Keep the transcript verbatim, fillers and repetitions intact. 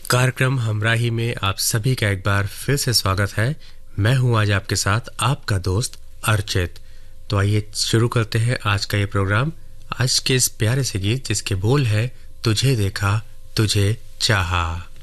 कार्यक्रम हमराही में आप सभी का एक बार फिर से स्वागत है। मैं हूं आज आपके साथ आपका दोस्त अर्चित। तो आइए शुरू करते हैं आज का ये प्रोग्राम, आज के इस प्यारे से गीत जिसके बोल है तुझे देखा तुझे चाहा।